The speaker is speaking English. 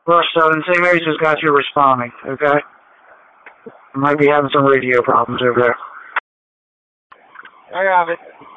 Rush 7, St. Mary's just got you responding, okay? I might be having some radio problems over there. I got it.